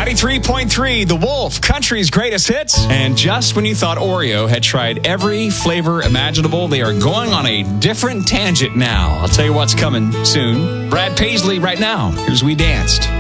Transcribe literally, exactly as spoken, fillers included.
ninety-three point three, The Wolf, country's greatest hits. And just when you thought Oreo had tried every flavor imaginable, they are going on a different tangent now. I'll tell you what's coming soon. Brad Paisley right now. Here's We Danced.